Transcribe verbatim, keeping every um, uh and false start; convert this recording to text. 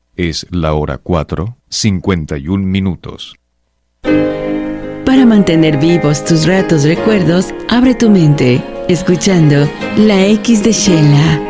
Es la hora cuatro, cincuenta y un minutos. Para mantener vivos tus ratos recuerdos, abre tu mente, escuchando La X de Sheila.